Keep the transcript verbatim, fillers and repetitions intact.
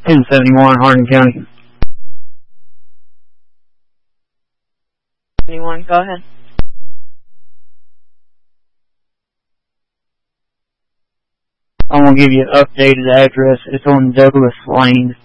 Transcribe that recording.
ten seventy-one, Hardin County. Anyone, go ahead. I'm going to give you an updated address. It's on Douglas Lane.